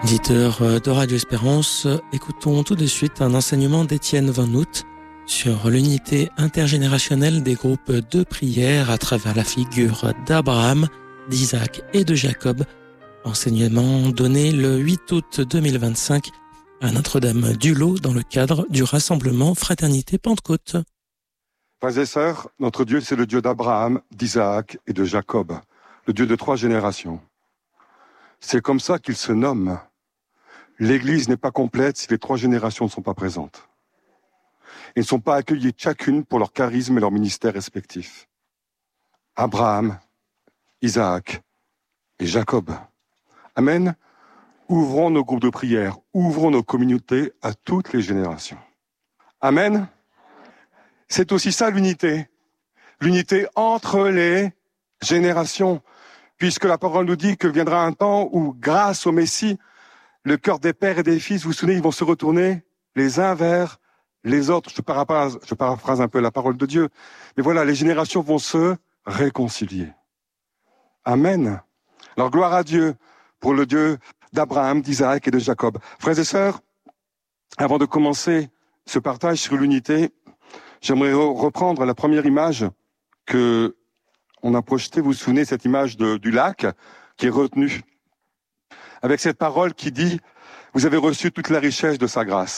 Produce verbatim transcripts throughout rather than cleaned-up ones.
Auditeurs de Radio Espérance, écoutons tout de suite un enseignement d'Étienne Van Hout sur l'unité intergénérationnelle des groupes de prière à travers la figure d'Abraham, d'Isaac et de Jacob. Enseignement donné le huit août deux mille vingt-cinq à Notre-Dame du Lot dans le cadre du rassemblement Fraternité Pentecôte. Frères et sœurs, notre Dieu, c'est le Dieu d'Abraham, d'Isaac et de Jacob, le Dieu de trois générations. C'est comme ça qu'il se nomme. L'Église n'est pas complète si les trois générations ne sont pas présentes. Ils ne sont pas accueillis chacune pour leur charisme et leur ministère respectifs. Abraham, Isaac et Jacob. Amen. Ouvrons nos groupes de prière, ouvrons nos communautés à toutes les générations. Amen. C'est aussi ça l'unité. L'unité entre les générations. Puisque la parole nous dit que viendra un temps où, grâce au Messie, le cœur des pères et des fils, vous vous souvenez, ils vont se retourner les uns vers les autres. Je paraphrase, je paraphrase un peu la parole de Dieu. Mais voilà, les générations vont se réconcilier. Amen. Alors, gloire à Dieu pour le Dieu d'Abraham, d'Isaac et de Jacob. Frères et sœurs, avant de commencer ce partage sur l'unité, j'aimerais reprendre la première image que on a projetée. Vous vous souvenez, cette image de, du lac qui est retenue avec cette parole qui dit « Vous avez reçu toute la richesse de sa grâce ».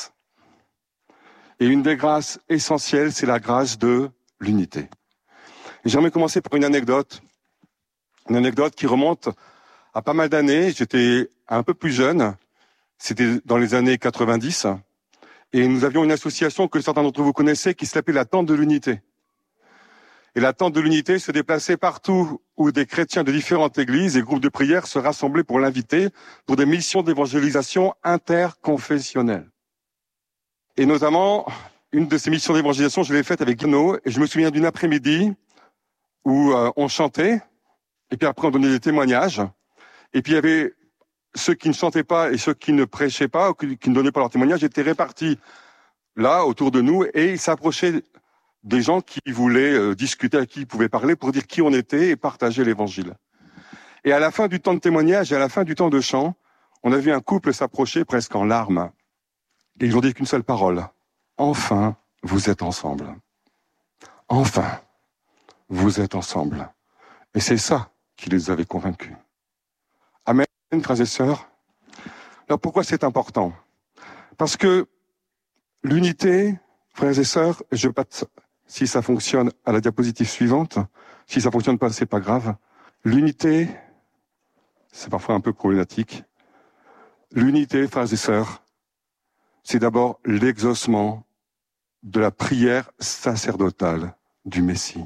Et une des grâces essentielles, c'est la grâce de l'unité. J'aimerais commencer par une anecdote, une anecdote qui remonte à pas mal d'années. J'étais un peu plus jeune, c'était dans les années quatre-vingt-dix, et nous avions une association que certains d'entre vous connaissez qui s'appelait la Tente de l'Unité. Et la Tente de l'Unité se déplaçait partout où des chrétiens de différentes églises et groupes de prière se rassemblaient pour l'inviter pour des missions d'évangélisation interconfessionnelles. Et notamment, une de ces missions d'évangélisation, je l'ai faite avec Guino, et je me souviens d'une après-midi où euh, on chantait, et puis après on donnait des témoignages, et puis il y avait ceux qui ne chantaient pas et ceux qui ne prêchaient pas, ou qui ne donnaient pas leur témoignage, étaient répartis là, autour de nous, et ils s'approchaient des gens qui voulaient euh, discuter, à qui ils pouvaient parler, pour dire qui on était et partager l'évangile. Et à la fin du temps de témoignage et à la fin du temps de chant, on a vu un couple s'approcher presque en larmes. Et ils ont dit qu'une seule parole. Enfin, vous êtes ensemble. Enfin, vous êtes ensemble. Et c'est ça qui les avait convaincus. Amen, frères et sœurs. Alors pourquoi c'est important? Parce que l'unité, frères et sœurs, je passe, si ça fonctionne à la diapositive suivante, si ça fonctionne pas, c'est pas grave. L'unité, c'est parfois un peu problématique. L'unité, frères et sœurs, c'est d'abord l'exaucement de la prière sacerdotale du Messie.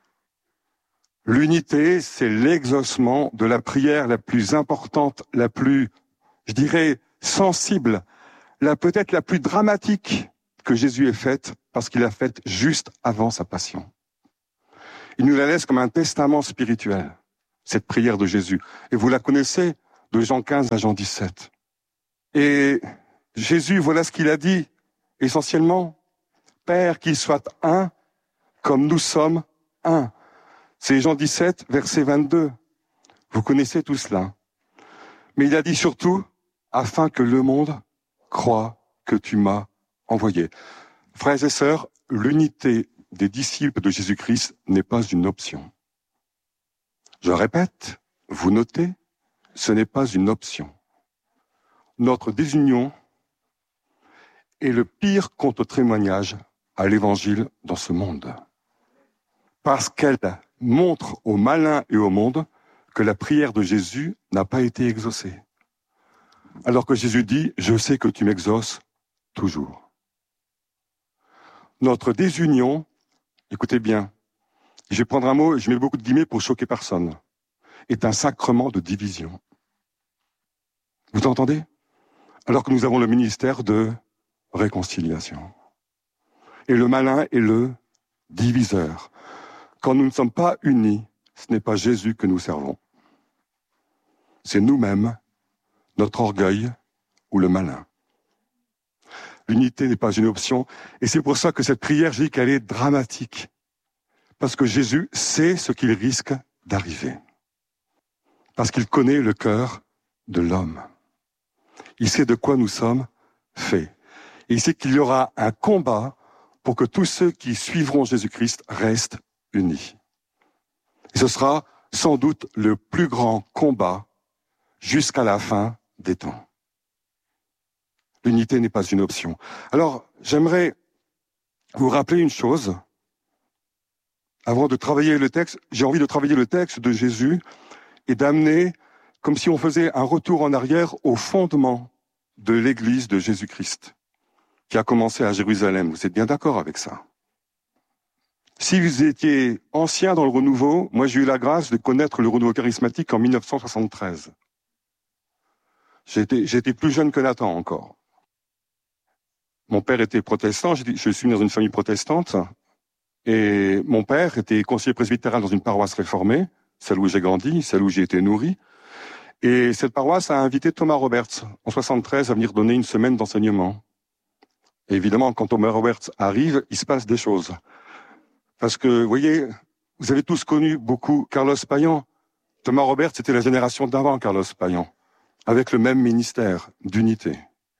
L'unité, c'est l'exaucement de la prière la plus importante, la plus, je dirais, sensible, la peut-être la plus dramatique que Jésus ait faite, parce qu'il l'a faite juste avant sa passion. Il nous la laisse comme un testament spirituel, cette prière de Jésus. Et vous la connaissez, de Jean quinze à Jean dix-sept. Et Jésus, voilà ce qu'il a dit, essentiellement. Père, qu'il soit un, comme nous sommes un. C'est Jean dix-sept, verset vingt-deux. Vous connaissez tout cela. Mais il a dit surtout, afin que le monde croie que tu m'as envoyé. Frères et sœurs, l'unité des disciples de Jésus-Christ n'est pas une option. Je répète, vous notez, ce n'est pas une option. Notre désunion est le pire contre-témoignage à l'évangile dans ce monde. Parce qu'elle montre aux malins et au monde que la prière de Jésus n'a pas été exaucée. Alors que Jésus dit, je sais que tu m'exauces toujours. Notre désunion, écoutez bien, je vais prendre un mot, je mets beaucoup de guillemets pour choquer personne, est un sacrement de division. Vous entendez? Alors que nous avons le ministère de réconciliation. Et le malin est le diviseur. Quand nous ne sommes pas unis, ce n'est pas Jésus que nous servons. C'est nous-mêmes, notre orgueil ou le malin. L'unité n'est pas une option. Et c'est pour ça que cette prière, je dis qu'elle est dramatique. Parce que Jésus sait ce qu'il risque d'arriver. Parce qu'il connaît le cœur de l'homme. Il sait de quoi nous sommes faits. Et il sait qu'il y aura un combat pour que tous ceux qui suivront Jésus-Christ restent unis. Et ce sera sans doute le plus grand combat jusqu'à la fin des temps. L'unité n'est pas une option. Alors, j'aimerais vous rappeler une chose. Avant de travailler le texte, j'ai envie de travailler le texte de Jésus et d'amener, comme si on faisait un retour en arrière au fondement de l'Église de Jésus-Christ, qui a commencé à Jérusalem. Vous êtes bien d'accord avec ça? Si vous étiez ancien dans le renouveau, moi j'ai eu la grâce de connaître le renouveau charismatique en mille neuf cent soixante-treize. J'étais, j'étais plus jeune que Nathan encore. Mon père était protestant, je suis né dans une famille protestante, et mon père était conseiller presbytéral dans une paroisse réformée, celle où j'ai grandi, celle où j'ai été nourri. Et cette paroisse a invité Thomas Roberts en soixante-treize à venir donner une semaine d'enseignement. Et évidemment, quand Thomas Roberts arrive, il se passe des choses. Parce que, vous voyez, vous avez tous connu beaucoup Carlos Payan. Thomas Roberts, c'était la génération d'avant Carlos Payan, avec le même ministère d'unité.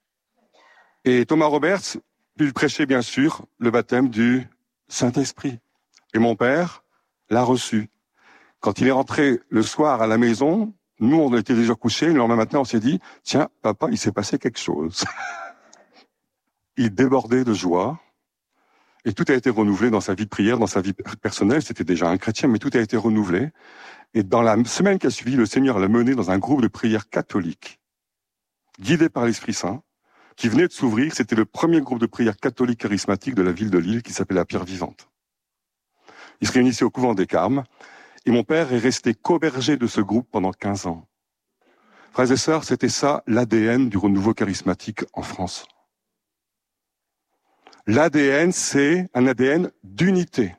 Et Thomas Roberts, il prêchait bien sûr le baptême du Saint-Esprit. Et mon père l'a reçu. Quand il est rentré le soir à la maison, nous, on était déjà couchés, le lendemain matin, on s'est dit, tiens, papa, il s'est passé quelque chose. Il débordait de joie, et tout a été renouvelé dans sa vie de prière, dans sa vie personnelle. C'était déjà un chrétien, mais tout a été renouvelé. Et dans la semaine qui a suivi, le Seigneur l'a mené dans un groupe de prière catholique, guidé par l'Esprit Saint, qui venait de s'ouvrir. C'était le premier groupe de prière catholique charismatique de la ville de Lille, qui s'appelait la Pierre Vivante. Il se réunissait au couvent des Carmes, et mon père est resté qu'auberger de ce groupe pendant quinze ans. Frères et sœurs, c'était ça l'A D N du renouveau charismatique en France. L'A D N, c'est un A D N d'unité.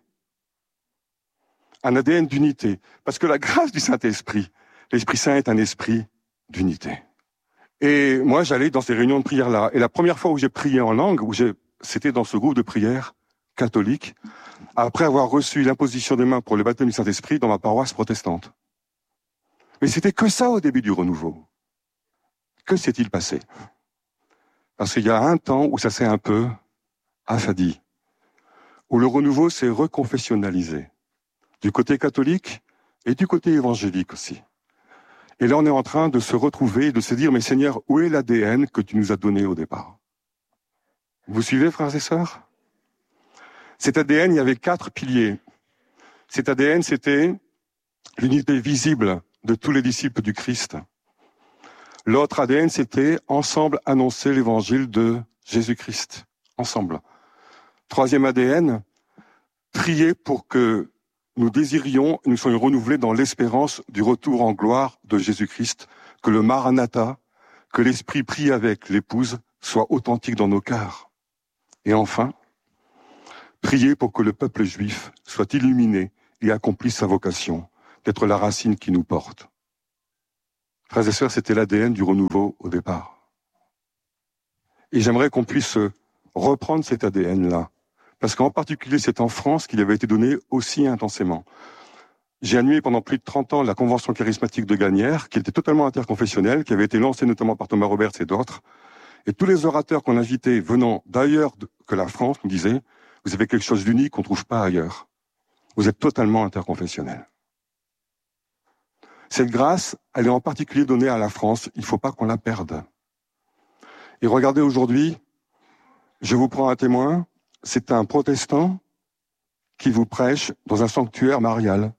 Un A D N d'unité. Parce que la grâce du Saint-Esprit, l'Esprit Saint est un esprit d'unité. Et moi, j'allais dans ces réunions de prière-là. Et la première fois où j'ai prié en langue, où j'ai, c'était dans ce groupe de prière catholique, après avoir reçu l'imposition des mains pour le baptême du Saint-Esprit dans ma paroisse protestante. Mais c'était que ça au début du renouveau. Que s'est-il passé? Parce qu'il y a un temps où ça s'est un peu affadi, où le renouveau s'est reconfessionnalisé, du côté catholique et du côté évangélique aussi. Et là, on est en train de se retrouver et de se dire, mais Seigneur, où est l'A D N que tu nous as donné au départ? Vous suivez, frères et sœurs? Cet A D N, il y avait quatre piliers. Cet A D N, c'était l'unité visible de tous les disciples du Christ. L'autre A D N, c'était ensemble annoncer l'évangile de Jésus-Christ. Ensemble. Troisième A D N, prier pour que nous désirions, nous soyons renouvelés dans l'espérance du retour en gloire de Jésus-Christ, que le Maranatha, que l'Esprit prie avec l'épouse, soit authentique dans nos cœurs. Et enfin, prier pour que le peuple juif soit illuminé et accomplisse sa vocation, d'être la racine qui nous porte. Frères et sœurs, c'était l'A D N du renouveau au départ. Et j'aimerais qu'on puisse reprendre cet A D N-là. Parce qu'en particulier, c'est en France qu'il avait été donné aussi intensément. J'ai animé pendant plus de trente ans la Convention charismatique de Gagnères, qui était totalement interconfessionnelle, qui avait été lancée notamment par Thomas Roberts et d'autres. Et tous les orateurs qu'on invitait venant d'ailleurs que la France nous disaient, vous avez quelque chose d'unique qu'on ne trouve pas ailleurs. Vous êtes totalement interconfessionnel. Cette grâce, elle est en particulier donnée à la France. Il ne faut pas qu'on la perde. Et regardez aujourd'hui, je vous prends un témoin, c'est un protestant qui vous prêche dans un sanctuaire marial.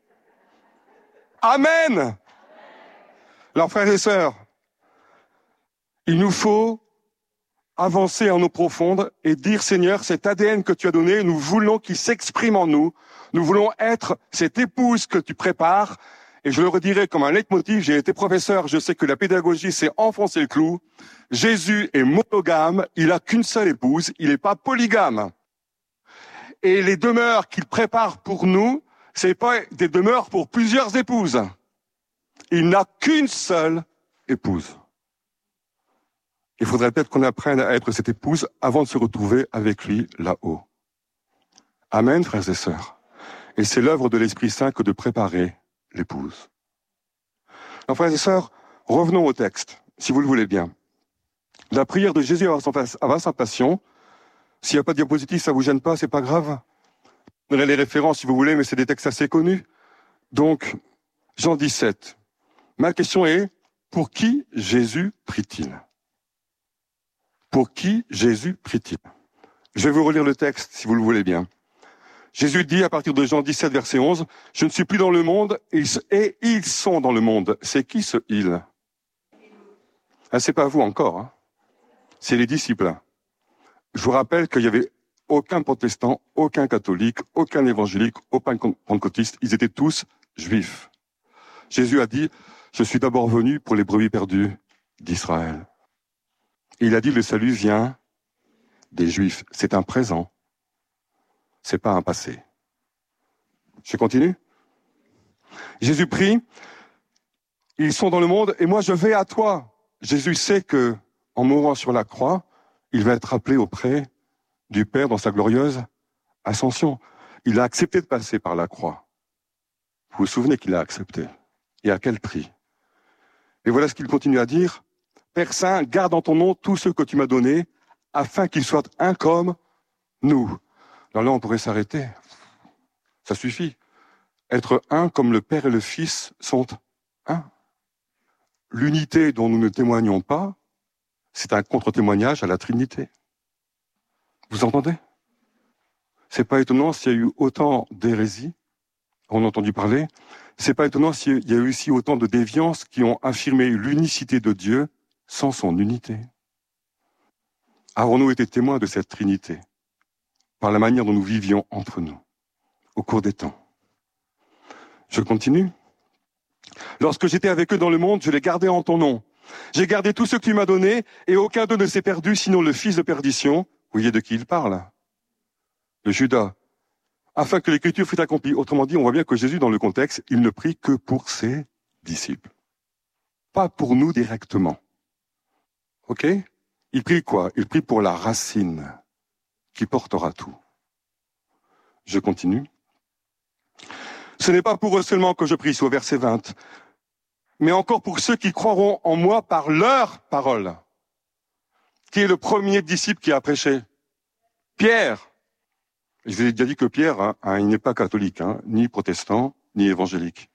Amen! Alors, frères et sœurs, il nous faut avancer en eau profonde et dire, Seigneur, cet A D N que tu as donné, nous voulons qu'il s'exprime en nous. Nous voulons être cette épouse que tu prépares. Et je le redirai comme un leitmotiv, j'ai été professeur, je sais que la pédagogie, c'est enfoncer le clou. Jésus est monogame, il a qu'une seule épouse, il n'est pas polygame. Et les demeures qu'il prépare pour nous, c'est pas des demeures pour plusieurs épouses. Il n'a qu'une seule épouse. Il faudrait peut-être qu'on apprenne à être cette épouse avant de se retrouver avec lui là-haut. Amen, frères et sœurs. Et c'est l'œuvre de l'Esprit Saint que de préparer l'épouse. Alors, frères et sœurs, revenons au texte, si vous le voulez bien. La prière de Jésus avant, son, avant sa passion, s'il n'y a pas de diapositive, ça vous gêne pas, c'est pas grave. Je donnerai les références si vous voulez, mais c'est des textes assez connus. Donc, Jean dix-sept. Ma question est, pour qui Jésus prie-t-il? Pour qui Jésus prie-t-il? Je vais vous relire le texte, si vous le voulez bien. Jésus dit à partir de Jean dix-sept, verset onze, « Je ne suis plus dans le monde, et ils sont dans le monde. » C'est qui ce « ils » ? Ah, c'est pas vous encore, hein. C'est les disciples. Je vous rappelle qu'il n'y avait aucun protestant, aucun catholique, aucun évangélique, aucun pentecôtiste. Ils étaient tous juifs. Jésus a dit, je suis d'abord venu pour les brebis perdues d'Israël. Et il a dit, le salut vient des juifs. C'est un présent. C'est pas un passé. Je continue. Jésus prie, ils sont dans le monde et moi je vais à toi. Jésus sait que, en mourant sur la croix, il va être appelé auprès du Père dans sa glorieuse ascension. Il a accepté de passer par la croix. Vous vous souvenez qu'il a accepté. Et à quel prix? Et voilà ce qu'il continue à dire. Père Saint, garde en ton nom tous ceux que tu m'as donnés, afin qu'ils soient un comme nous. Alors là, on pourrait s'arrêter. Ça suffit. Être un comme le Père et le Fils sont un. L'unité dont nous ne témoignons pas, c'est un contre-témoignage à la Trinité. Vous entendez? C'est pas étonnant s'il y a eu autant d'hérésies, on a entendu parler. C'est pas étonnant s'il y a eu aussi autant de déviances qui ont affirmé l'unicité de Dieu sans son unité. Avons-nous été témoins de cette Trinité par la manière dont nous vivions entre nous au cours des temps? Je continue. Lorsque j'étais avec eux dans le monde, je les gardais en ton nom. J'ai gardé tout ce que tu m'as donné, et aucun d'eux ne s'est perdu, sinon le fils de perdition. Vous voyez de qui il parle? De Judas. Afin que l'écriture fût accomplie. Autrement dit, on voit bien que Jésus, dans le contexte, il ne prie que pour ses disciples. Pas pour nous directement. Ok? Il prie quoi? Il prie pour la racine qui portera tout. Je continue. Ce n'est pas pour eux seulement que je prie, c'est au verset vingt, mais encore pour ceux qui croiront en moi par leur parole. Qui est le premier disciple qui a prêché? Pierre. Je vous ai déjà dit que Pierre, hein, hein, il n'est pas catholique, hein, ni protestant, ni évangélique.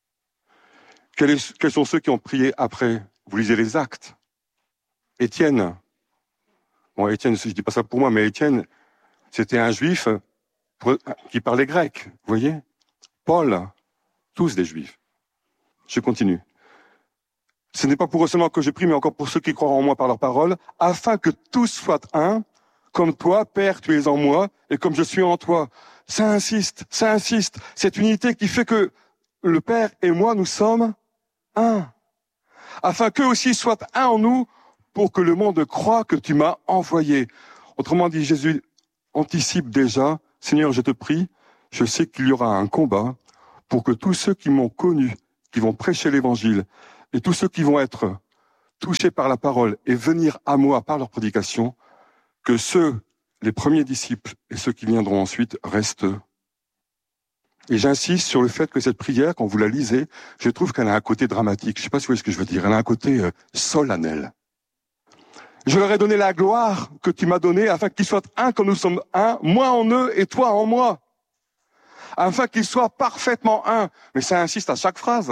Quels, est, quels sont ceux qui ont prié après? Vous lisez les Actes. Étienne. Bon, Étienne, je dis pas ça pour moi, mais Étienne, c'était un juif qui parlait grec, vous voyez? Paul, tous des juifs. Je continue. Ce n'est pas pour eux seulement que je prie, mais encore pour ceux qui croient en moi par leur parole, afin que tous soient un, comme toi, Père, tu es en moi, et comme je suis en toi. Ça insiste, ça insiste. Cette unité qui fait que le Père et moi, nous sommes un. Afin qu'eux aussi soient un en nous, pour que le monde croie que tu m'as envoyé. Autrement dit, Jésus anticipe déjà, Seigneur, je te prie, je sais qu'il y aura un combat pour que tous ceux qui m'ont connu, qui vont prêcher l'évangile, et tous ceux qui vont être touchés par la parole et venir à moi par leur prédication, que ceux, les premiers disciples et ceux qui viendront ensuite, restent. Et j'insiste sur le fait que cette prière, quand vous la lisez, je trouve qu'elle a un côté dramatique. Je ne sais pas si vous voyez ce que je veux dire. Elle a un côté euh, solennel. Je leur ai donné la gloire que tu m'as donnée, afin qu'ils soient un comme nous sommes un, moi en eux et toi en moi. Afin qu'ils soient parfaitement un. Mais ça insiste à chaque phrase.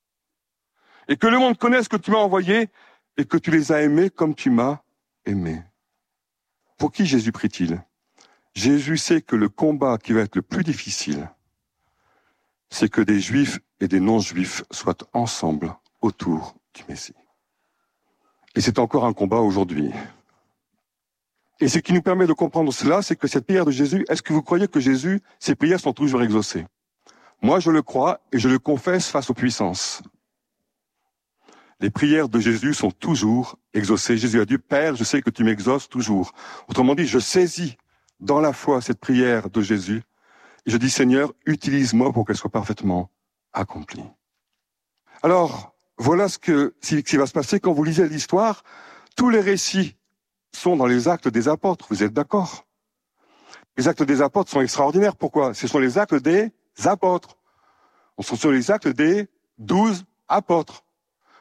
Et que le monde connaisse que tu m'as envoyé et que tu les as aimés comme tu m'as aimé. Pour qui Jésus prie-t-il? Jésus sait que le combat qui va être le plus difficile, c'est que des juifs et des non-juifs soient ensemble autour du Messie. Et c'est encore un combat aujourd'hui. Et ce qui nous permet de comprendre cela, c'est que cette prière de Jésus, est-ce que vous croyez que Jésus, ses prières sont toujours exaucées? Moi, je le crois et je le confesse face aux puissances. Les prières de Jésus sont toujours exaucées. Jésus a dit, Père, je sais que tu m'exauces toujours. Autrement dit, je saisis dans la foi cette prière de Jésus et je dis, Seigneur, utilise-moi pour qu'elle soit parfaitement accomplie. Alors, voilà ce, que, ce qui va se passer quand vous lisez l'histoire. Tous les récits sont dans les actes des apôtres, vous êtes d'accord? Les actes des apôtres sont extraordinaires. Pourquoi? Ce sont les actes des apôtres. Ce sont les actes des douze apôtres.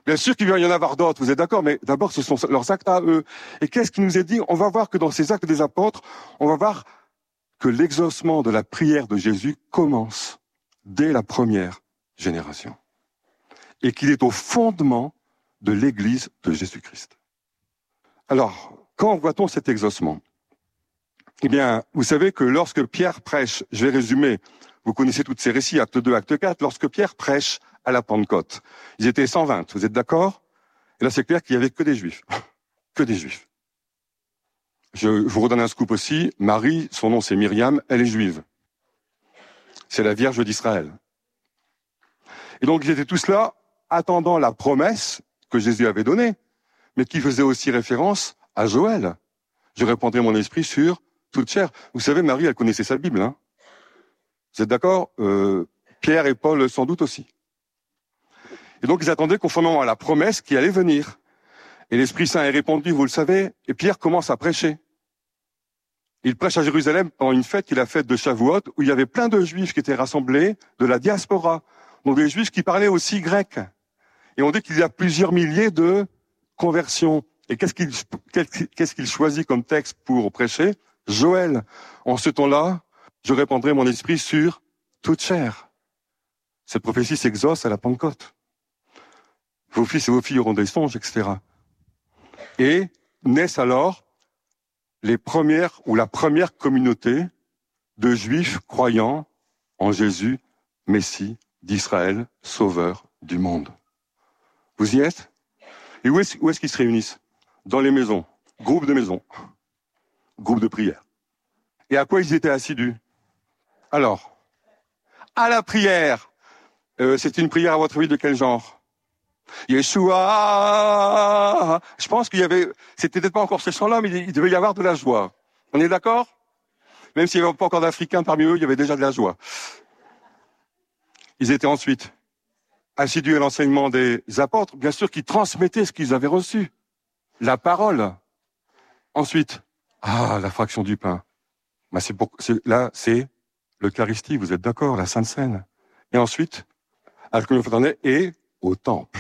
Bien sûr qu'il va y en avoir d'autres, vous êtes d'accord, mais d'abord ce sont leurs actes à eux. Et qu'est-ce qui nous est dit? On va voir que dans ces actes des apôtres, on va voir que l'exaucement de la prière de Jésus commence dès la première génération. Et qu'il est au fondement de l'Église de Jésus-Christ. Alors, quand voit-on cet exaucement? Eh bien, vous savez que lorsque Pierre prêche, je vais résumer, vous connaissez tous ces récits, acte deux, acte quatre, lorsque Pierre prêche à la Pentecôte, ils étaient cent vingt, vous êtes d'accord? Et là, c'est clair qu'il n'y avait que des Juifs. Que des Juifs. Je, je vous redonne un scoop aussi, Marie, son nom c'est Myriam, elle est juive. C'est la Vierge d'Israël. Et donc, ils étaient tous là, attendant la promesse que Jésus avait donnée, mais qui faisait aussi référence à Joël. Je répandrai mon esprit sur toute chair. Vous savez, Marie, elle connaissait sa Bible. Hein. Vous êtes d'accord? euh, Pierre et Paul, sans doute aussi. Et donc, ils attendaient conformément à la promesse qui allait venir. Et l'Esprit Saint est répandu, vous le savez, et Pierre commence à prêcher. Il prêche à Jérusalem pendant une fête qui est la fête de Shavuot, où il y avait plein de Juifs qui étaient rassemblés de la diaspora. Donc des Juifs qui parlaient aussi grec. Et on dit qu'il y a plusieurs milliers de conversions. Et qu'est-ce qu'il, qu'est-ce qu'il choisit comme texte pour prêcher? Joël. En ce temps-là, je répandrai mon esprit sur toute chair. Cette prophétie s'exauce à la Pentecôte. Vos fils et vos filles auront des songes, et cetera. Et naissent alors les premières ou la première communauté de Juifs croyant en Jésus, Messie d'Israël, Sauveur du monde. Vous y êtes? Et où est-ce, où est-ce qu'ils se réunissent? Dans les maisons, groupe de maisons, groupe de prière. Et à quoi ils étaient assidus? Alors, à la prière. Euh, c'est une prière à votre avis de quel genre? Yeshua. Je pense qu'il y avait, c'était peut-être pas encore ces chants-là, mais il devait y avoir de la joie. On est d'accord? Même s'il n'y avait pas encore d'Africains parmi eux, il y avait déjà de la joie. Ils étaient ensuite assidus à l'enseignement des apôtres, bien sûr, qui transmettaient ce qu'ils avaient reçu. La parole. Ensuite, ah, la fraction du pain. Bah, c'est pour, c'est, là, c'est l'Eucharistie, vous êtes d'accord, la Sainte Seine. Et ensuite, à la communion fraternelle et au temple.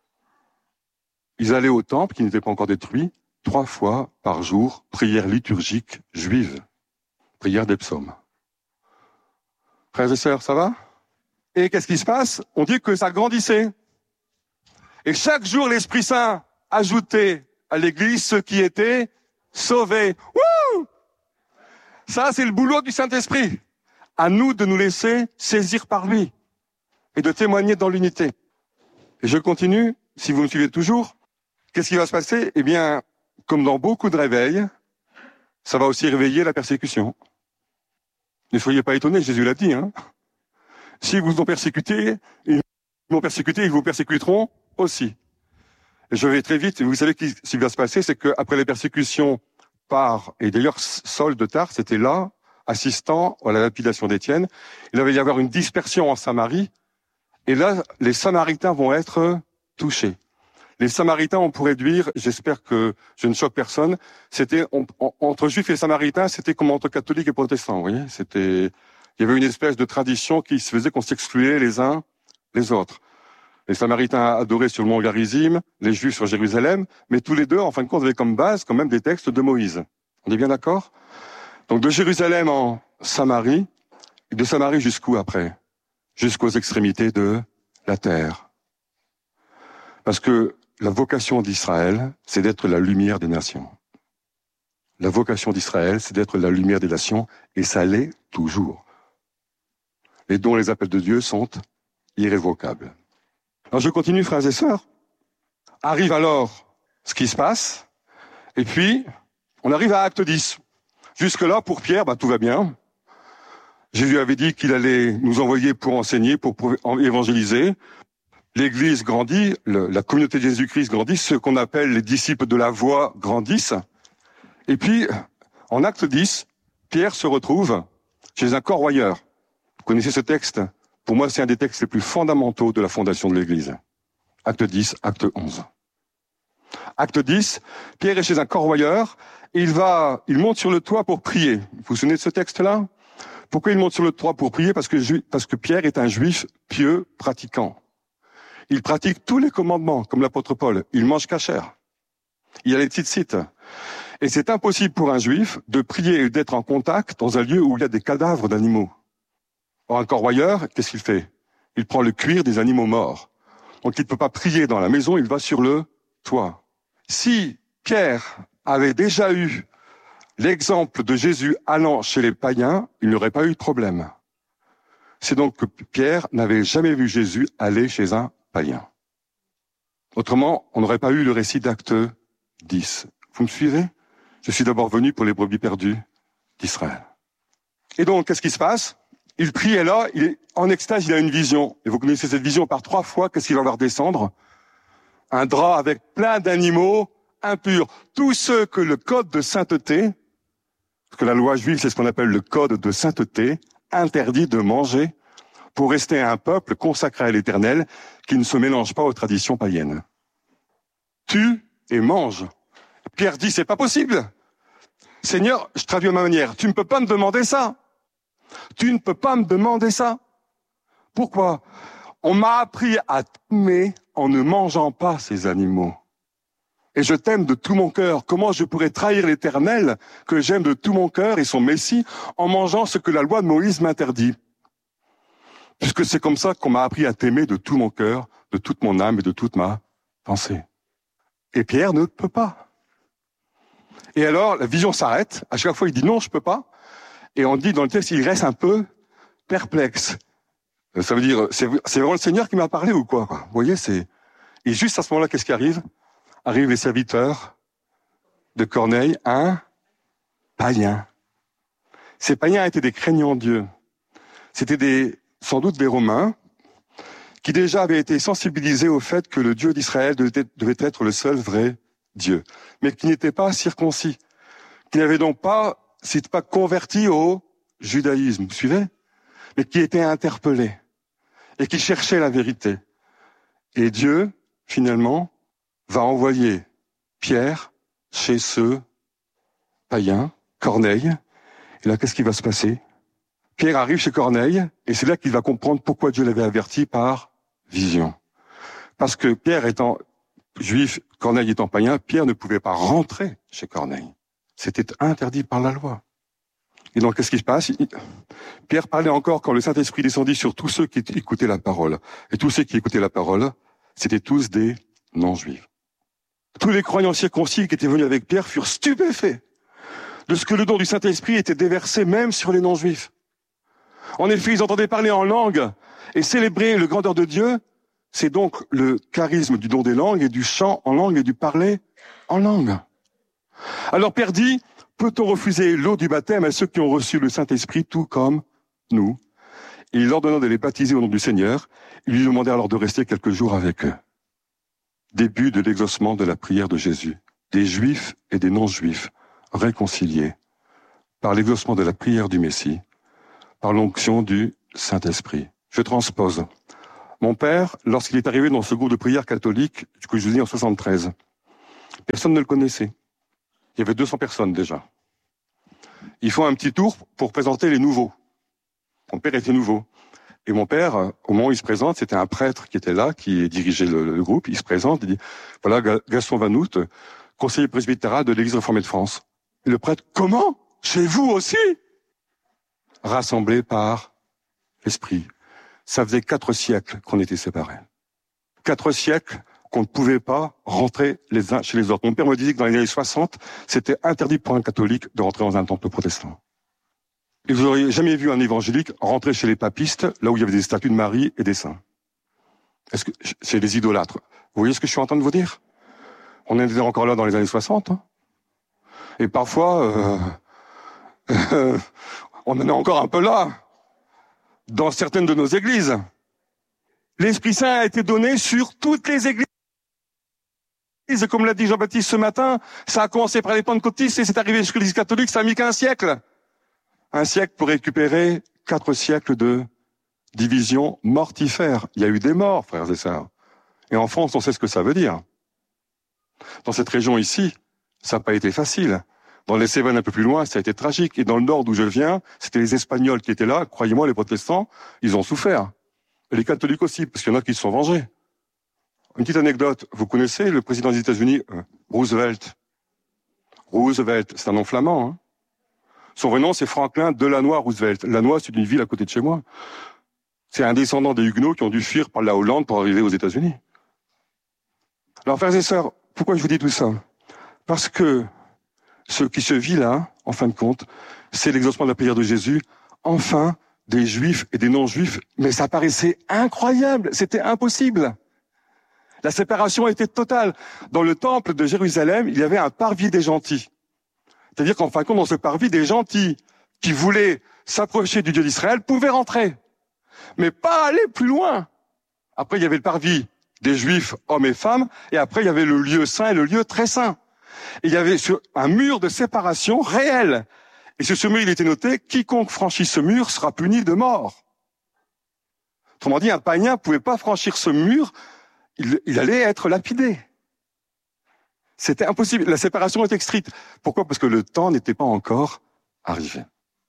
Ils allaient au temple, qui n'était pas encore détruit, trois fois par jour, prière liturgique juive, prière des psaumes. Frères et sœurs, ça va? Et qu'est-ce qui se passe? On dit que ça grandissait. Et chaque jour, l'Esprit Saint ajoutait à l'Église ceux qui étaient sauvés. Wouh! Ça, c'est le boulot du Saint-Esprit. À nous de nous laisser saisir par lui et de témoigner dans l'unité. Et je continue, si vous me suivez toujours. Qu'est-ce qui va se passer? Eh bien, comme dans beaucoup de réveils, ça va aussi réveiller la persécution. Ne soyez pas étonnés, Jésus l'a dit. Hein. Si vous ont persécuté, ils vont persécuter, ils vous persécuteront aussi. Et je vais très vite. Vous savez ce qui va se passer, c'est qu'après les persécutions par, et d'ailleurs Saul de Tarse, c'était là, assistant à la lapidation d'Étienne, il va y avoir une dispersion en Samarie, et là, les Samaritains vont être touchés. Les Samaritains, on pourrait dire, j'espère que je ne choque personne, c'était on, on, entre Juifs et Samaritains, c'était comme entre catholiques et protestants. Vous voyez, c'était, il y avait une espèce de tradition qui se faisait qu'on s'excluait les uns les autres. Les Samaritains adoraient sur le mont Garizim, les Juifs sur Jérusalem, mais tous les deux, en fin de compte, avaient comme base quand même des textes de Moïse. On est bien d'accord? Donc de Jérusalem en Samarie, et de Samarie jusqu'où après? Jusqu'aux extrémités de la terre. Parce que la vocation d'Israël, c'est d'être la lumière des nations. La vocation d'Israël, c'est d'être la lumière des nations, et ça l'est toujours. Les dons et les appels de Dieu sont irrévocables. Alors je continue, frères et sœurs. Arrive alors ce qui se passe, et puis on arrive à Acte dix. Jusque-là, pour Pierre, bah, tout va bien. Jésus avait dit qu'il allait nous envoyer pour enseigner, pour, pour évangéliser. L'Église grandit, le, la communauté de Jésus-Christ grandit, ceux qu'on appelle les disciples de la voie grandissent. Et puis, en Acte dix, Pierre se retrouve chez un corroyeur. Vous connaissez ce texte? Pour moi, c'est un des textes les plus fondamentaux de la fondation de l'Église. Acte dix, Acte onze. Acte dix, Pierre est chez un corroyeur, et il va, il monte sur le toit pour prier. Vous vous souvenez de ce texte-là? Pourquoi il monte sur le toit pour prier? Parce que, parce que Pierre est un juif pieux pratiquant. Ils pratiquent tous les commandements, comme l'apôtre Paul. Ils mangent cachère. Il y a les tzitzit. Et c'est impossible pour un juif de prier et d'être en contact dans un lieu où il y a des cadavres d'animaux. Or, un corroyeur, qu'est-ce qu'il fait? Il prend le cuir des animaux morts. Donc il ne peut pas prier dans la maison, il va sur le toit. Si Pierre avait déjà eu l'exemple de Jésus allant chez les païens, il n'aurait pas eu de problème. C'est donc que Pierre n'avait jamais vu Jésus aller chez un païen. Autrement, on n'aurait pas eu le récit d'Acte dix. Vous me suivez? Je suis d'abord venu pour les brebis perdues d'Israël. Et donc, qu'est-ce qui se passe? Il prie et là, il est en extase, il a une vision. Et vous connaissez cette vision par trois fois, qu'est-ce qu'il va voir descendre? Un drap avec plein d'animaux impurs. Tous ceux que le code de sainteté, parce que la loi juive, c'est ce qu'on appelle le code de sainteté, interdit de manger pour rester un peuple consacré à l'Éternel qui ne se mélange pas aux traditions païennes. Tue et mange. Pierre dit, c'est pas possible. Seigneur, je traduis à ma manière, tu ne peux pas me demander ça. Tu ne peux pas me demander ça. Pourquoi? On m'a appris à t'aimer en ne mangeant pas ces animaux. Et je t'aime de tout mon cœur. Comment je pourrais trahir l'Éternel que j'aime de tout mon cœur et son Messie en mangeant ce que la loi de Moïse m'interdit? Puisque c'est comme ça qu'on m'a appris à t'aimer de tout mon cœur, de toute mon âme et de toute ma pensée. Et Pierre ne peut pas. Et alors, la vision s'arrête. À chaque fois, il dit non, je peux pas. Et on dit dans le texte, il reste un peu perplexe. Ça veut dire, c'est, c'est vraiment le Seigneur qui m'a parlé ou quoi? Vous voyez, c'est... Et juste à ce moment-là, qu'est-ce qui arrive? Arrivent les serviteurs de Corneille, un païen. Ces païens étaient des craignants Dieu. C'était des, sans doute des Romains qui déjà avaient été sensibilisés au fait que le Dieu d'Israël devait, devait être le seul vrai Dieu, mais qui n'étaient pas circoncis, qui n'avaient donc pas, s'étaient pas convertis au judaïsme, vous suivez? Mais qui étaient interpellés et qui cherchaient la vérité. Et Dieu, finalement, va envoyer Pierre chez ce païen, Corneille. Et là, qu'est-ce qui va se passer? Pierre arrive chez Corneille, et c'est là qu'il va comprendre pourquoi Dieu l'avait averti par vision. Parce que Pierre étant juif, Corneille étant païen, Pierre ne pouvait pas rentrer chez Corneille. C'était interdit par la loi. Et donc, qu'est-ce qui se passe? Pierre parlait encore quand le Saint-Esprit descendit sur tous ceux qui écoutaient la parole. Et tous ceux qui écoutaient la parole, c'était tous des non-juifs. Tous les croyants circoncis qui étaient venus avec Pierre furent stupéfaits de ce que le don du Saint-Esprit était déversé même sur les non-juifs. En effet, ils entendaient parler en langue et célébrer le grandeur de Dieu. C'est donc le charisme du don des langues et du chant en langue et du parler en langue. Alors Pierre dit, peut-on refuser l'eau du baptême à ceux qui ont reçu le Saint-Esprit tout comme nous? Et il ordonna de les baptiser au nom du Seigneur. Il lui demandait alors de rester quelques jours avec eux. Début de l'exaucement de la prière de Jésus. Des Juifs et des non-Juifs réconciliés par l'exaucement de la prière du Messie, par l'onction du Saint-Esprit. Je transpose. Mon père, lorsqu'il est arrivé dans ce groupe de prière catholique, que je vous dis en soixante-treize, personne ne le connaissait. Il y avait deux cents personnes déjà. Ils font un petit tour pour présenter les nouveaux. Mon père était nouveau. Et mon père, au moment où il se présente, c'était un prêtre qui était là, qui dirigeait le, le groupe. Il se présente, il dit, voilà, Gaston Van Hout, conseiller presbytéral de l'Église réformée de France. Et le prêtre, comment? Chez vous aussi? Rassemblés par l'Esprit. Ça faisait quatre siècles qu'on était séparés. Quatre siècles qu'on ne pouvait pas rentrer les uns chez les autres. Mon père me disait que dans les années soixante, c'était interdit pour un catholique de rentrer dans un temple protestant. Et vous n'auriez jamais vu un évangélique rentrer chez les papistes, là où il y avait des statues de Marie et des saints. Est-ce que c'est des idolâtres? Vous voyez ce que je suis en train de vous dire? On était encore là dans les années soixante. Hein, et parfois, euh, euh, on en est encore un peu là, dans certaines de nos églises. L'Esprit Saint a été donné sur toutes les églises. Comme l'a dit Jean-Baptiste ce matin, ça a commencé par les pentecôtistes et c'est arrivé jusqu'à l'Église catholique, ça a mis qu'un siècle. Un siècle pour récupérer quatre siècles de division mortifère. Il y a eu des morts, frères et sœurs. Et en France, on sait ce que ça veut dire. Dans cette région ici, ça n'a pas été facile. Dans les Cévennes un peu plus loin, ça a été tragique. Et dans le nord d'où je viens, c'était les Espagnols qui étaient là. Croyez-moi, les protestants, ils ont souffert. Et les catholiques aussi, parce qu'il y en a qui se sont vengés. une petite anecdote. Vous connaissez le président des États-Unis, euh, Roosevelt. Roosevelt, c'est un nom flamand. Hein. Son vrai nom, c'est Franklin Delanoë Roosevelt. Lannoy, c'est une ville à côté de chez moi. C'est un descendant des Huguenots qui ont dû fuir par la Hollande pour arriver aux États-Unis. Alors, frères et sœurs, pourquoi je vous dis tout ça? Parce que ce qui se vit là, en fin de compte, c'est l'exaucement de la prière de Jésus, enfin, des Juifs et des non-Juifs. Mais ça paraissait incroyable, c'était impossible. La séparation était totale. Dans le temple de Jérusalem, il y avait un parvis des gentils. C'est-à-dire qu'en fin de compte, dans ce parvis, des gentils qui voulaient s'approcher du Dieu d'Israël pouvaient rentrer. Mais pas aller plus loin. Après, il y avait le parvis des Juifs, hommes et femmes, et après, il y avait le lieu saint et le lieu très saint. Et il y avait un mur de séparation réel. Et sur ce mur, il était noté, quiconque franchit ce mur sera puni de mort. Autrement dit, un païen ne pouvait pas franchir ce mur, il, il allait être lapidé. C'était impossible. La séparation était stricte. Pourquoi? Parce que le temps n'était pas encore arrivé.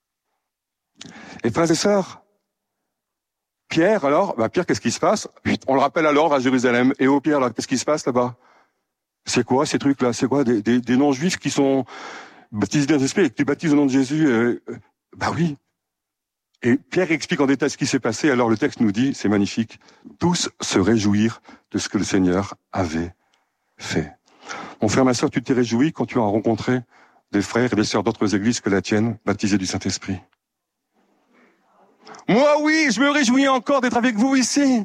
Et frères et sœurs, Pierre, alors, bah Pierre, qu'est-ce qui se passe? On le rappelle alors à Jérusalem. Et oh Pierre, alors, qu'est-ce qui se passe là-bas? C'est quoi ces trucs-là? C'est quoi des, des, des non-juifs qui sont baptisés dans l'esprit et qui baptisent au nom de Jésus? euh, euh, Bah oui. Et Pierre explique en détail ce qui s'est passé. Alors le texte nous dit, c'est magnifique, tous se réjouir de ce que le Seigneur avait fait. Mon frère, ma sœur, tu t'es réjoui quand tu as rencontré des frères et des sœurs d'autres églises que la tienne, baptisés du Saint-Esprit? Moi, oui, je me réjouis encore d'être avec vous ici.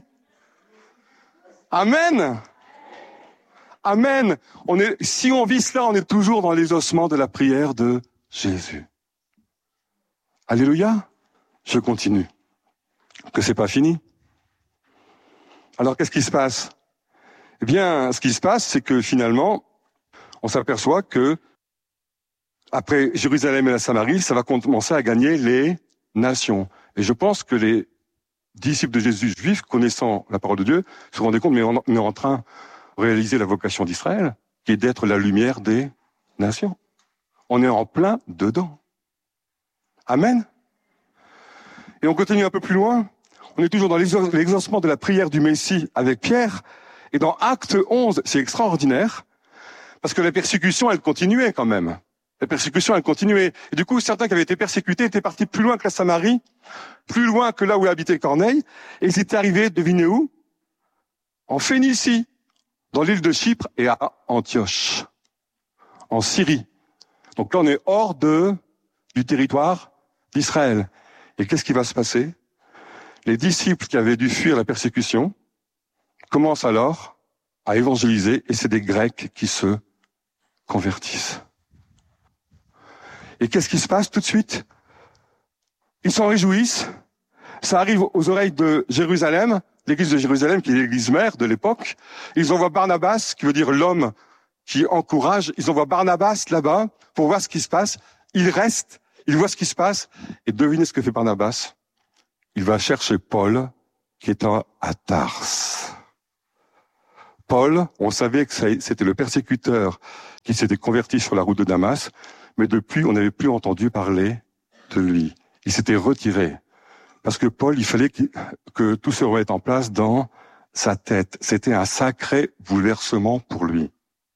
Amen. Amen. On est, si on vit cela, on est toujours dans les ossements de la prière de Jésus. Alléluia. Je continue. Que c'est pas fini. Alors, qu'est-ce qui se passe? Eh bien, ce qui se passe, c'est que finalement, on s'aperçoit que après Jérusalem et la Samarie, ça va commencer à gagner les nations. Et je pense que les disciples de Jésus juifs, connaissant la parole de Dieu, se rendaient compte, mais on est en train de réaliser la vocation d'Israël, qui est d'être la lumière des nations. On est en plein dedans. Amen. Et on continue un peu plus loin. On est toujours dans l'exaucement de la prière du Messie avec Pierre. Et dans Acte onze, c'est extraordinaire, parce que la persécution, elle continuait quand même. La persécution, elle continuait. Et du coup, certains qui avaient été persécutés étaient partis plus loin que la Samarie, plus loin que là où habitait Corneille, et ils étaient arrivés, devinez où? En Phénicie, dans l'île de Chypre et à Antioche, en Syrie. Donc là, on est hors de, du territoire d'Israël. Et qu'est-ce qui va se passer? Les disciples qui avaient dû fuir la persécution commencent alors à évangéliser, et c'est des Grecs qui se convertissent. Et qu'est-ce qui se passe tout de suite? Ils s'en réjouissent. Ça arrive aux oreilles de Jérusalem, l'église de Jérusalem, qui est l'église mère de l'époque. Ils envoient Barnabas, qui veut dire l'homme qui encourage. Ils envoient Barnabas là-bas pour voir ce qui se passe. Ils restent, ils voient ce qui se passe. Et devinez ce que fait Barnabas? Il va chercher Paul, qui est à Tarse. Paul, on savait que c'était le persécuteur qui s'était converti sur la route de Damas, mais depuis, on n'avait plus entendu parler de lui. Il s'était retiré. Parce que Paul, il fallait que tout se remette en place dans sa tête. C'était un sacré bouleversement pour lui.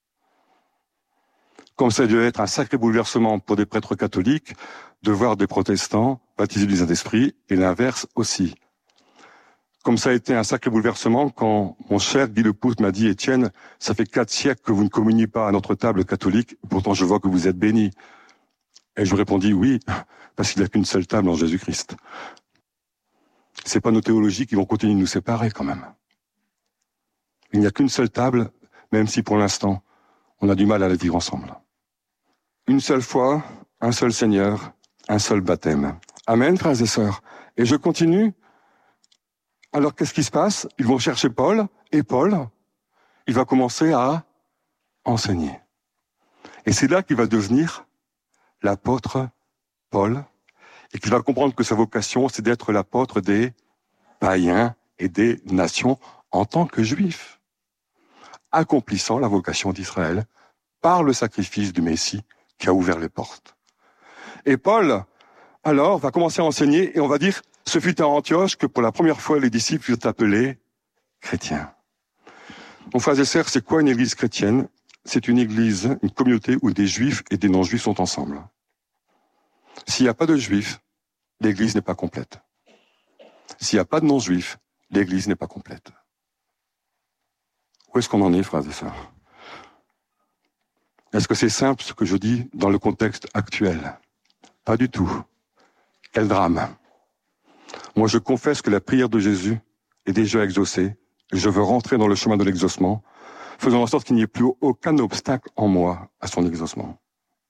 Comme ça devait être un sacré bouleversement pour des prêtres catholiques de voir des protestants baptisés du Saint-Esprit, et l'inverse aussi. Comme ça a été un sacré bouleversement quand mon cher Guy Lepoutre m'a dit « Étienne, ça fait quatre siècles que vous ne communiez pas à notre table catholique, pourtant je vois que vous êtes béni. » Et je lui répondis « Oui, parce qu'il n'y a qu'une seule table en Jésus-Christ. » C'est pas nos théologies qui vont continuer de nous séparer quand même. Il n'y a qu'une seule table, même si pour l'instant, on a du mal à la vivre ensemble. Une seule foi, un seul Seigneur, un seul baptême. Amen, frères et sœurs. Et je continue. Alors, qu'est-ce qui se passe? Ils vont chercher Paul, et Paul, il va commencer à enseigner. Et c'est là qu'il va devenir l'apôtre Paul, et qu'il va comprendre que sa vocation, c'est d'être l'apôtre des païens et des nations en tant que juif, accomplissant la vocation d'Israël par le sacrifice du Messie qui a ouvert les portes. Et Paul, alors, va commencer à enseigner, et on va dire, ce fut à Antioche que pour la première fois les disciples furent appelés chrétiens. Mon frères et sœurs, c'est quoi une église chrétienne? C'est une église, une communauté où des juifs et des non-juifs sont ensemble. S'il n'y a pas de juifs, l'église n'est pas complète. S'il n'y a pas de non-juifs, l'église n'est pas complète. Où est-ce qu'on en est, frères et sœurs? Est-ce que c'est simple ce que je dis dans le contexte actuel? Pas du tout. Quel drame. Moi, je confesse que la prière de Jésus est déjà exaucée. Je veux rentrer dans le chemin de l'exaucement, faisant en sorte qu'il n'y ait plus aucun obstacle en moi à son exaucement.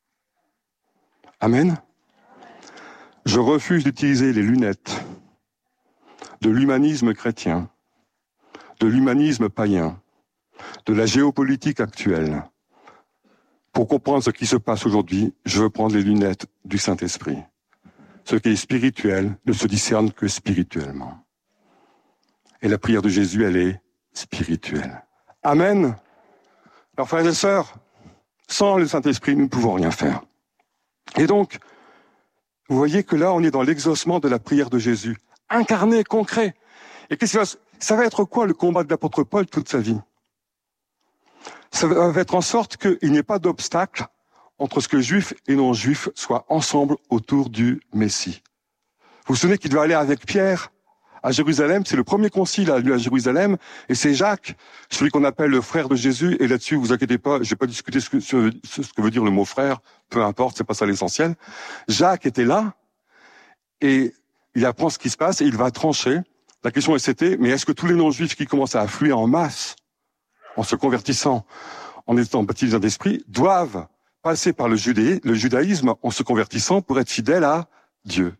Amen. Je refuse d'utiliser les lunettes de l'humanisme chrétien, de l'humanisme païen, de la géopolitique actuelle. Pour comprendre ce qui se passe aujourd'hui, je veux prendre les lunettes du Saint-Esprit. Ce qui est spirituel ne se discerne que spirituellement. Et la prière de Jésus, elle est spirituelle. Amen. Alors, frères et sœurs, sans le Saint-Esprit, nous ne pouvons rien faire. Et donc, vous voyez que là, on est dans l'exaucement de la prière de Jésus, incarné, concret. Et qu'est-ce que ça, ça va être quoi le combat de l'apôtre Paul toute sa vie? Ça va être en sorte qu'il n'y ait pas d'obstacle entre ce que juifs et non-juifs soient ensemble autour du Messie. Vous vous souvenez qu'il doit aller avec Pierre à Jérusalem, c'est le premier concile à lui à Jérusalem, et c'est Jacques, celui qu'on appelle le frère de Jésus, et là-dessus, vous inquiétez pas, je vais pas discuter ce que, ce, ce que veut dire le mot frère, peu importe, c'est pas ça l'essentiel. Jacques était là, et il apprend ce qui se passe, et il va trancher. La question c'était, mais est-ce que tous les non-juifs qui commencent à affluer en masse, en se convertissant, en étant baptisés d'esprit, doivent passer par le, judé, le judaïsme en se convertissant pour être fidèles à Dieu?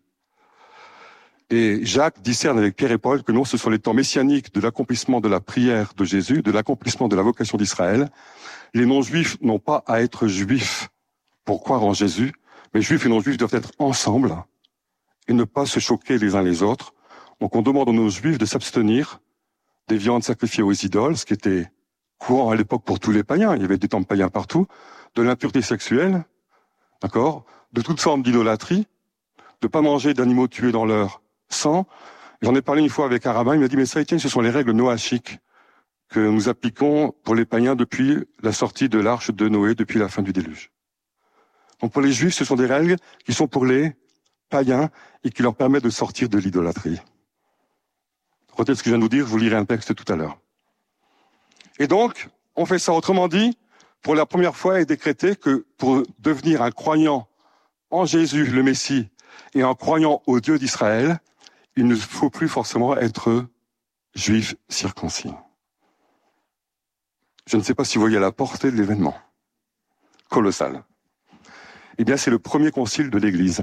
Et Jacques discerne avec Pierre et Paul que non, ce sont les temps messianiques de l'accomplissement de la prière de Jésus, de l'accomplissement de la vocation d'Israël. Les non-juifs n'ont pas à être juifs pour croire en Jésus, mais juifs et non-juifs doivent être ensemble et ne pas se choquer les uns les autres. Donc on demande aux non-juifs de s'abstenir des viandes sacrifiées aux idoles, ce qui était courant à l'époque pour tous les païens, il y avait des temples païens partout, de l'impureté sexuelle, d'accord, de toute forme d'idolâtrie, de pas manger d'animaux tués dans leur sang. J'en ai parlé une fois avec un rabbin, il m'a dit, mais ça, Étienne, ce sont les règles noachiques que nous appliquons pour les païens depuis la sortie de l'arche de Noé, depuis la fin du déluge. Donc pour les juifs, ce sont des règles qui sont pour les païens et qui leur permettent de sortir de l'idolâtrie. Retenez ce que je viens de vous dire, je vous lirai un texte tout à l'heure. Et donc, on fait ça. Autrement dit, pour la première fois, il est décrété que pour devenir un croyant en Jésus, le Messie, et en croyant au Dieu d'Israël, il ne faut plus forcément être juif circoncis. Je ne sais pas si vous voyez la portée de l'événement. Colossal. Eh bien, c'est le premier concile de l'Église.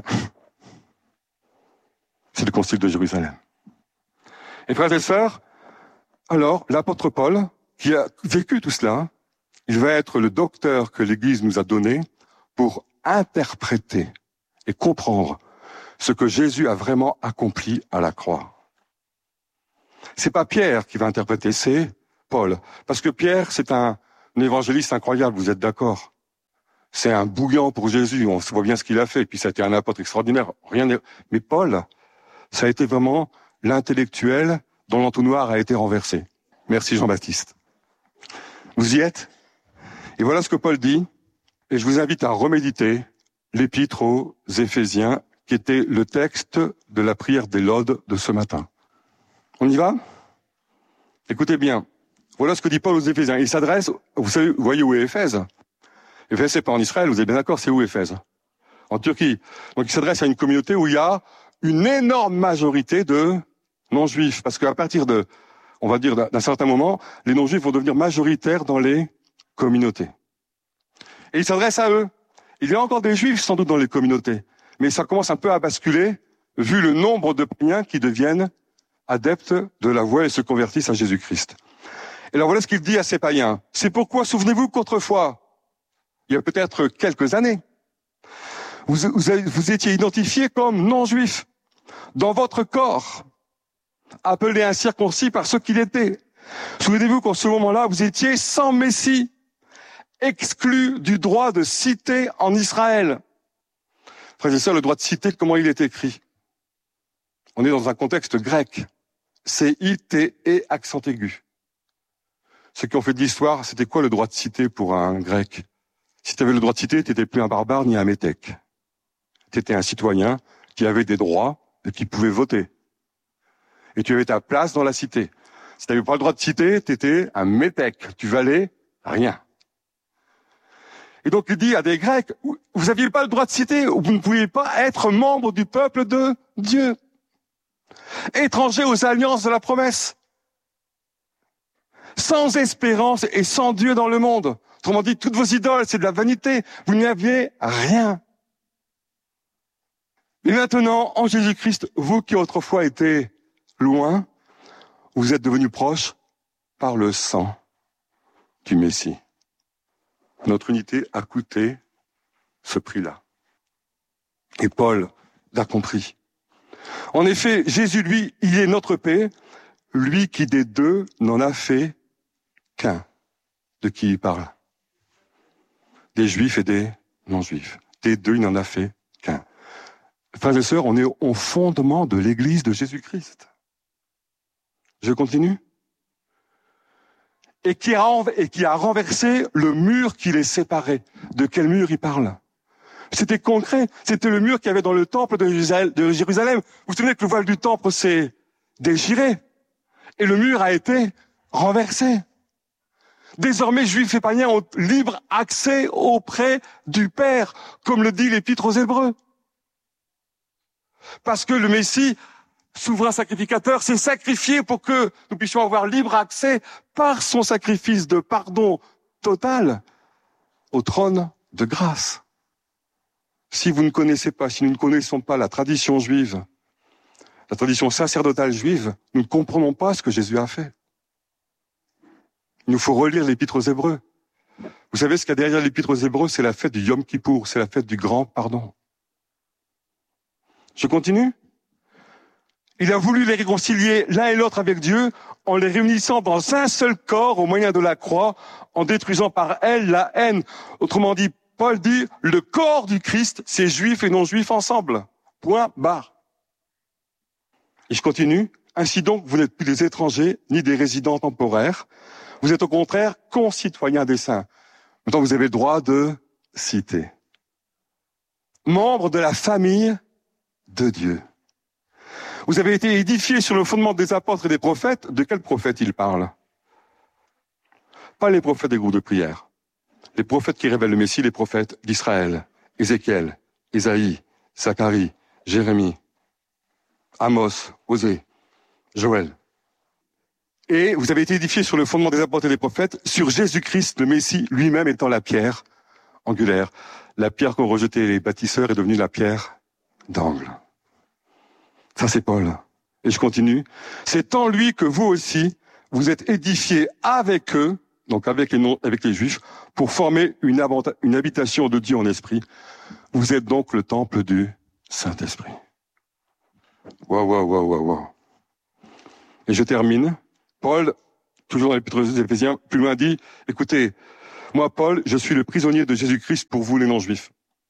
C'est le concile de Jérusalem. Et frères et sœurs, alors, l'apôtre Paul, qui a vécu tout cela, il va être le docteur que l'Église nous a donné pour interpréter et comprendre ce que Jésus a vraiment accompli à la croix. C'est pas Pierre qui va interpréter, c'est Paul. Parce que Pierre, c'est un, un évangéliste incroyable, vous êtes d'accord? C'est un bouillant pour Jésus, on voit bien ce qu'il a fait, et puis ça a été un apôtre extraordinaire. Rien n'est... Mais Paul, ça a été vraiment l'intellectuel dont l'entonnoir a été renversé. Merci Jean-Baptiste. Vous y êtes? Et voilà ce que Paul dit, et je vous invite à reméditer l'épître aux Éphésiens, qui était le texte de la prière des laudes de ce matin. On y va? Écoutez bien. Voilà ce que dit Paul aux Éphésiens. Il s'adresse, vous savez, vous voyez où est Éphèse? Éphèse, c'est pas en Israël, vous êtes bien d'accord, c'est où Éphèse? En Turquie. Donc il s'adresse à une communauté où il y a une énorme majorité de non-juifs. Parce qu'à partir de, on va dire, d'un certain moment, les non-juifs vont devenir majoritaires dans les communautés. Et il s'adresse à eux. Il y a encore des juifs, sans doute, dans les communautés. Mais ça commence un peu à basculer, vu le nombre de païens qui deviennent adeptes de la voie et se convertissent à Jésus-Christ. Et alors voilà ce qu'il dit à ces païens. C'est pourquoi, souvenez-vous qu'autrefois, il y a peut-être quelques années, vous, vous, avez, vous étiez identifiés comme non-juifs dans votre corps, appelés incirconcis par ceux qu'il était. Souvenez-vous qu'en ce moment-là, vous étiez sans Messie, exclus du droit de cité en Israël. Frères et sœurs, le droit de cité, comment il est écrit? On est dans un contexte grec. C I T E accent aigu. ceux qui ont fait de l'histoire, c'était quoi le droit de cité pour un Grec? Si tu avais le droit de cité, tu n'étais plus un barbare ni un métèque. Tu étais un citoyen qui avait des droits et qui pouvait voter. Et tu avais ta place dans la cité. Si tu n'avais pas le droit de cité, tu étais un métèque. Tu valais rien. Et donc il dit à des Grecs, vous n'aviez pas le droit de cité, vous ne pouviez pas être membre du peuple de Dieu. Étranger aux alliances de la promesse. Sans espérance et sans Dieu dans le monde. Autrement dit, toutes vos idoles, c'est de la vanité. Vous n'y aviez rien. Et maintenant, en Jésus-Christ, vous qui autrefois étiez loin, vous êtes devenus proches par le sang du Messie. Notre unité a coûté ce prix-là. Et Paul l'a compris. En effet, Jésus, lui, il est notre paix, lui qui des deux n'en a fait qu'un. De qui il parle? Des juifs et des non-juifs. Des deux, il n'en a fait qu'un. Frères et sœurs, on est au fondement de l'Église de Jésus-Christ. Je continue. Et qui, a, et qui a renversé le mur qui les séparait. De quel mur il parle? C'était concret. C'était le mur qu'il y avait dans le temple de Jérusalem. Vous vous souvenez que le voile du temple s'est déchiré. Et le mur a été renversé. Désormais, Juifs et païens ont libre accès auprès du Père, comme le dit l'Épître aux Hébreux. Parce que le Messie, souverain sacrificateur, s'est sacrifié pour que nous puissions avoir libre accès par son sacrifice de pardon total au trône de grâce. Si vous ne connaissez pas, si nous ne connaissons pas la tradition juive, la tradition sacerdotale juive, nous ne comprenons pas ce que Jésus a fait. Il nous faut relire l'Épître aux Hébreux. Vous savez ce qu'il y a derrière l'Épître aux Hébreux, c'est la fête du Yom Kippour, c'est la fête du grand pardon. Je continue. Il a voulu les réconcilier l'un et l'autre avec Dieu en les réunissant dans un seul corps au moyen de la croix, en détruisant par elle la haine. Autrement dit, Paul dit, le corps du Christ, c'est juifs et non-juifs ensemble. Point barre. Et je continue. Ainsi donc, vous n'êtes plus des étrangers, ni des résidents temporaires. Vous êtes au contraire concitoyens des saints. Maintenant, vous avez le droit de citer. Membres de la famille de Dieu. Vous avez été édifiés sur le fondement des apôtres et des prophètes. De quels prophètes il parle? Pas les prophètes des groupes de prière. Les prophètes qui révèlent le Messie, les prophètes d'Israël. Ézéchiel, Isaïe, Zacharie, Jérémie, Amos, Osée, Joël. Et vous avez été édifiés sur le fondement des apôtres et des prophètes, sur Jésus-Christ, le Messie, lui-même étant la pierre angulaire. La pierre qu'ont rejetée les bâtisseurs est devenue la pierre d'angle. Ça, c'est Paul. Et je continue. C'est en lui que vous aussi, vous êtes édifiés avec eux, donc avec les, non, avec les Juifs, pour former une, une habitation de Dieu en esprit. Vous êtes donc le temple du Saint-Esprit. Waouh, waouh, waouh, waouh, waouh. Et je termine. Paul, toujours dans l'Épître aux Éphésiens, plus loin dit, écoutez, moi, Paul, je suis le prisonnier de Jésus-Christ pour vous les non-juifs.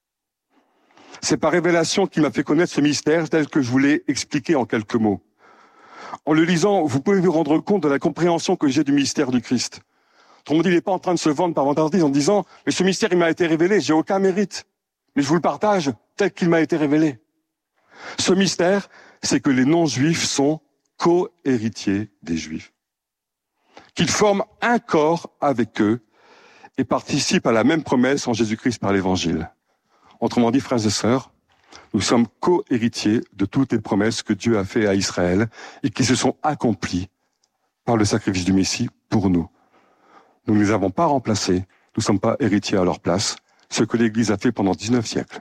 C'est par révélation qu'il m'a fait connaître ce mystère tel que je vous l'ai expliqué en quelques mots. En le lisant, vous pouvez vous rendre compte de la compréhension que j'ai du mystère du Christ. Autrement dit, il n'est pas en train de se vendre par vantardise en disant « Mais ce mystère, il m'a été révélé, j'ai aucun mérite. Mais je vous le partage tel qu'il m'a été révélé. » Ce mystère, c'est que les non-juifs sont co-héritiers des juifs. Qu'ils forment un corps avec eux et participent à la même promesse en Jésus-Christ par l'Évangile. Autrement dit, frères et sœurs, nous sommes co-héritiers de toutes les promesses que Dieu a faites à Israël et qui se sont accomplies par le sacrifice du Messie pour nous. Nous ne les avons pas remplacés, nous ne sommes pas héritiers à leur place, ce que l'Église a fait pendant dix-neuf siècles.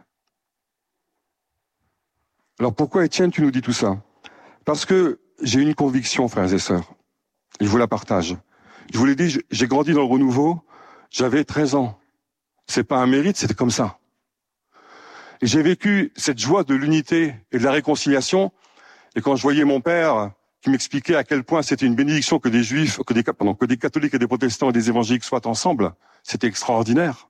Alors pourquoi, Étienne, tu nous dis tout ça? Parce que j'ai une conviction, frères et sœurs, et je vous la partage. Je vous l'ai dit, j'ai grandi dans le renouveau, j'avais treize ans. C'est pas un mérite, c'était comme ça. Et j'ai vécu cette joie de l'unité et de la réconciliation. Et quand je voyais mon père qui m'expliquait à quel point c'était une bénédiction que des juifs, que des, pardon, que des catholiques et des protestants et des évangéliques soient ensemble, c'était extraordinaire.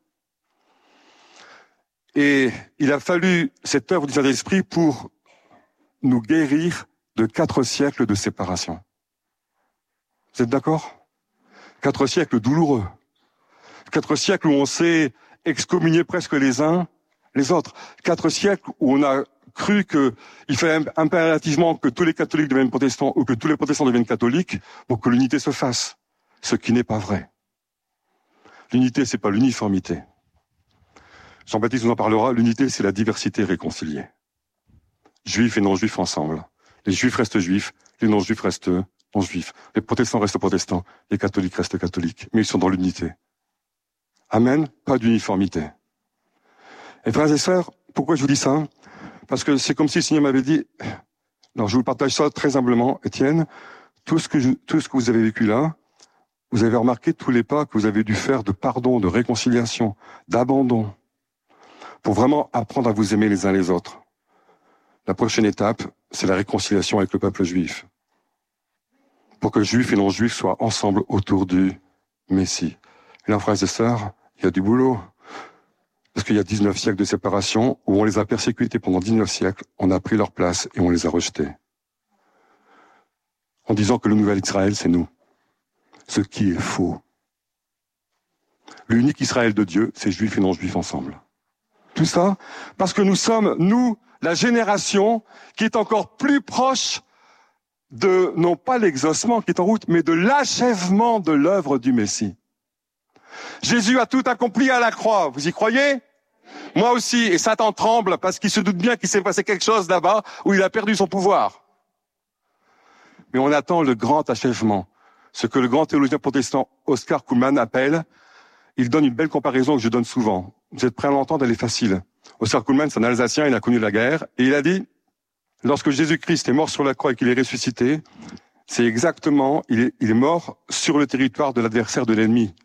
Et il a fallu cette œuvre du Saint-Esprit pour nous guérir de quatre siècles de séparation. Vous êtes d'accord? Quatre siècles douloureux. Quatre siècles où on s'est excommunié presque les uns les autres. Quatre siècles où on a cru qu'il fallait impérativement que tous les catholiques deviennent protestants ou que tous les protestants deviennent catholiques pour que l'unité se fasse. Ce qui n'est pas vrai. L'unité, c'est pas l'uniformité. Jean-Baptiste nous en parlera. L'unité, c'est la diversité réconciliée. Juifs et non-juifs ensemble. Les juifs restent juifs, les non-juifs restent non-juifs. Les protestants restent protestants, les catholiques restent catholiques. Mais ils sont dans l'unité. Amen, pas d'uniformité. Et frères et sœurs, pourquoi je vous dis ça? Parce que c'est comme si le Seigneur m'avait dit, alors je vous partage ça très humblement, Étienne, tout ce que je, tout ce que vous avez vécu là, vous avez remarqué tous les pas que vous avez dû faire de pardon, de réconciliation, d'abandon, pour vraiment apprendre à vous aimer les uns les autres. La prochaine étape, c'est la réconciliation avec le peuple juif. Pour que juifs et non-juifs soient ensemble autour du Messie. Et là, frères et sœurs, il y a du boulot. Parce qu'il y a dix-neuf siècles de séparation où on les a persécutés pendant dix-neuf siècles, on a pris leur place et on les a rejetés. En disant que le nouvel Israël, c'est nous. Ce qui est faux. L'unique Israël de Dieu, c'est juifs et non-juifs ensemble. Tout ça parce que nous sommes, nous, la génération qui est encore plus proche de, non pas l'exaucement qui est en route, mais de l'achèvement de l'œuvre du Messie. Jésus a tout accompli à la croix. Vous y croyez? Moi aussi. Et Satan tremble parce qu'il se doute bien qu'il s'est passé quelque chose là-bas où il a perdu son pouvoir. Mais on attend le grand achèvement. Ce que le grand théologien protestant Oscar Kuhlmann appelle, il donne une belle comparaison que je donne souvent. Vous êtes prêts à l'entendre, elle est facile. Oscar Kuhlmann, c'est un Alsacien, il a connu la guerre, et il a dit, lorsque Jésus-Christ est mort sur la croix et qu'il est ressuscité, c'est exactement, il est, il est mort sur le territoire de l'adversaire de l'ennemi.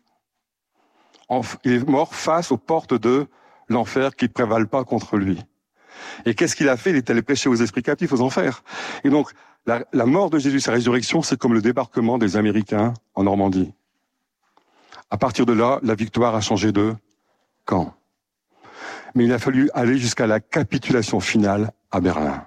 Il est mort face aux portes de l'enfer qui ne prévalent pas contre lui. Et qu'est-ce qu'il a fait? Il est allé prêcher aux esprits captifs, aux enfers. Et donc, la, la mort de Jésus, sa résurrection, c'est comme le débarquement des Américains en Normandie. À partir de là, la victoire a changé de camp. Mais il a fallu aller jusqu'à la capitulation finale à Berlin.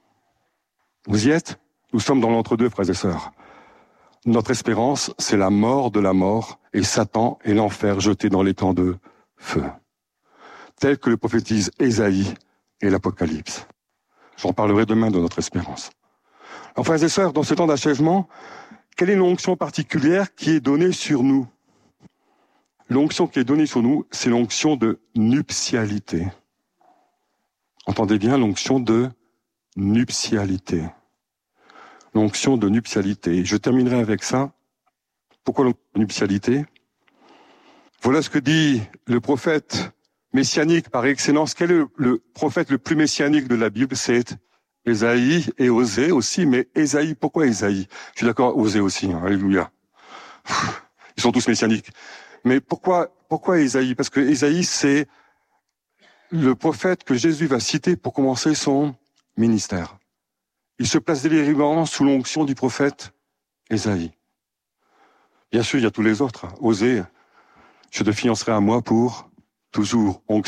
Vous y êtes? Nous sommes dans l'entre-deux, frères et sœurs. Notre espérance, c'est la mort de la mort et Satan et l'enfer jeté dans les temps de feu. Tel que le prophétise Ésaïe et l'Apocalypse. J'en parlerai demain de notre espérance. Alors, frères et sœurs, dans ce temps d'achèvement, quelle est l'onction particulière qui est donnée sur nous? L'onction qui est donnée sur nous, c'est l'onction de nuptialité. Entendez bien, l'onction de nuptialité. L'onction de nuptialité. Je terminerai avec ça. Pourquoi l'onction de nuptialité? Voilà ce que dit le prophète messianique par excellence. Quel est le, le prophète le plus messianique de la Bible? C'est Ésaïe et Osée aussi, mais Ésaïe, pourquoi Ésaïe? Je suis d'accord, Osée aussi, hein, alléluia. Ils sont tous messianiques. Mais pourquoi, pourquoi Ésaïe? Parce que Ésaïe, c'est le prophète que Jésus va citer pour commencer son ministère. Il se place délibérément sous l'onction du prophète Ésaïe. Bien sûr, il y a tous les autres. Osée, je te fiancerai à moi pour toujours.